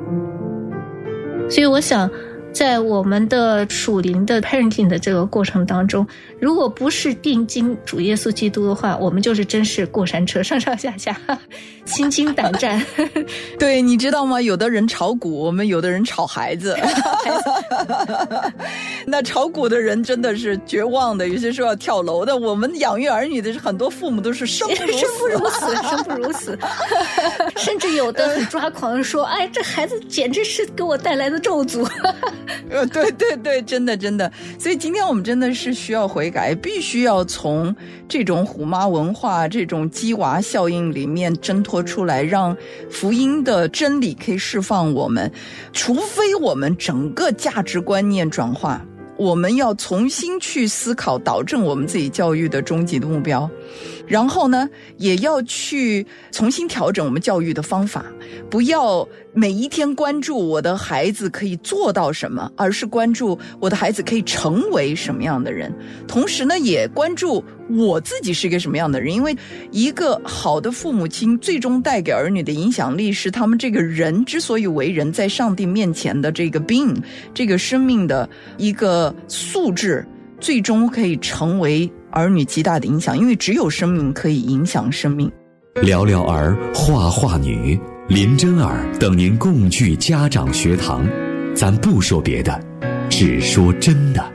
所以我想在我们的属灵的 parenting 的这个过程当中，如果不是定睛主耶稣基督的话，我们就是真是过山车上上下下，心惊胆战。 对，你知道吗？有的人炒股，我们有的人炒孩子。那炒股的人真的是绝望的，有些时候要跳楼的。我们养育儿女的很多父母都是生不如死， 生不如死。甚至有的很抓狂说，哎，这孩子简直是给我带来的咒诅。 对对对，真的真的。所以今天我们真的是需要悔改，必须要从这种虎妈文化、这种鸡娃效应里面挣脱出来，让福音的真理可以释放我们。除非我们整个价值观念转化，我们要重新去思考导正我们自己教育的终极的目标，然后呢也要去重新调整我们教育的方法，不要每一天关注我的孩子可以做到什么，而是关注我的孩子可以成为什么样的人，同时呢也关注我自己是一个什么样的人。因为一个好的父母亲最终带给儿女的影响力，是他们这个人之所以为人，在上帝面前的这个 being， 这个生命的一个素质，最终可以成为儿女极大的影响。因为只有生命可以影响生命。 聊聊儿，话话女，林真儿等您共聚家长学堂，咱不说别的，只说真的。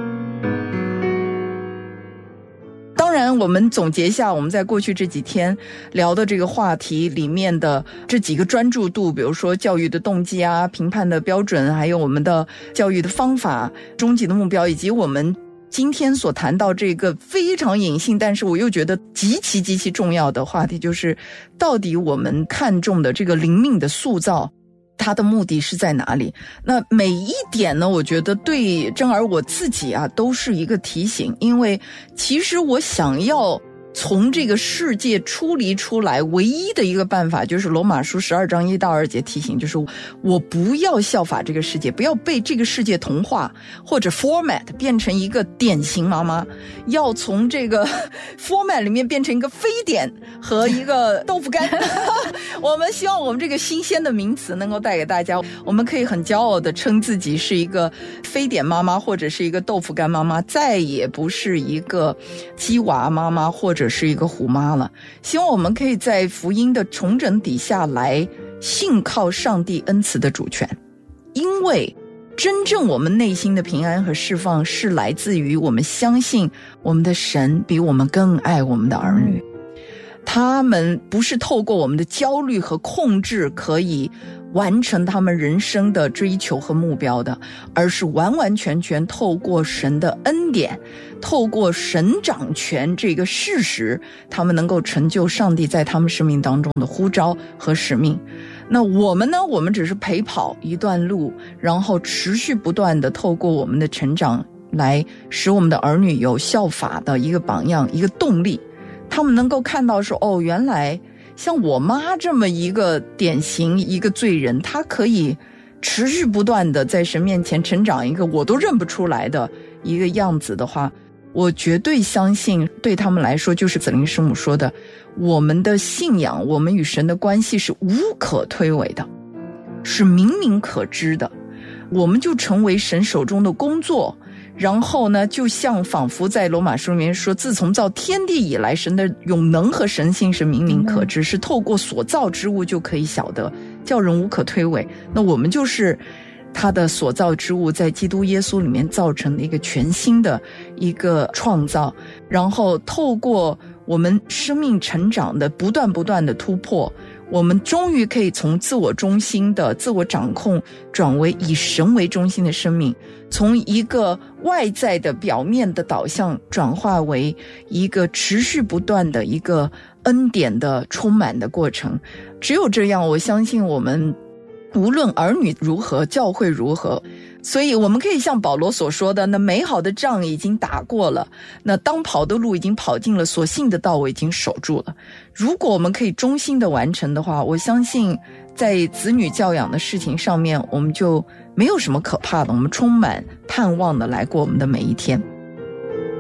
当然我们总结一下我们在过去这几天聊的这个话题里面的这几个专注度，比如说教育的动机啊、评判的标准，还有我们的教育的方法、终极的目标，以及我们今天所谈到这个非常隐性但是我又觉得极其重要的话题，就是到底我们看重的这个灵命的塑造，它的目的是在哪里。那每一点呢，我觉得对真儿我自己啊都是一个提醒。因为其实我想要从这个世界出离出来，唯一的一个办法就是罗马书12章1到2节提醒，就是我不要效法这个世界，不要被这个世界同化或者 format 变成一个典型妈妈，要从这个 format 里面变成一个非典和一个豆腐干。我们希望我们这个新鲜的名词能够带给大家，我们可以很骄傲的称自己是一个非典妈妈，或者是一个豆腐干妈妈，再也不是一个鸡娃妈妈或者是一个虎妈了。希望我们可以在福音的重整底下来信靠上帝恩慈的主权，因为真正我们内心的平安和释放是来自于我们相信我们的神比我们更爱我们的儿女，他们不是透过我们的焦虑和控制可以完成他们人生的追求和目标的，而是完完全全透过神的恩典，透过神掌权这个事实，他们能够成就上帝在他们生命当中的呼召和使命。那我们呢，我们只是陪跑一段路，然后持续不断的透过我们的成长来使我们的儿女有效法的一个榜样，一个动力，他们能够看到说，哦，原来像我妈这么一个典型一个罪人，她可以持续不断的在神面前成长一个我都认不出来的一个样子的话，我绝对相信对他们来说，就是子玲师母说的，我们的信仰，我们与神的关系是无可推诿的，是明明可知的，我们就成为神手中的工作。然后呢，就像仿佛在罗马书里面说，自从造天地以来，神的永能和神性是明明可知，是透过所造之物就可以晓得，叫人无可推诿。那我们就是他的所造之物，在基督耶稣里面造成的一个全新的一个创造，然后透过我们生命成长的不断的突破，我们终于可以从自我中心的自我掌控转为以神为中心的生命，从一个外在的表面的导向转化为一个持续不断的一个恩典的充满的过程。只有这样，我相信我们无论儿女如何，教会如何，所以我们可以像保罗所说的，那美好的仗已经打过了，那当跑的路已经跑尽了，所信的道我已经守住了。如果我们可以忠心的完成的话，我相信在子女教养的事情上面，我们就没有什么可怕的，我们充满盼望的来过我们的每一天。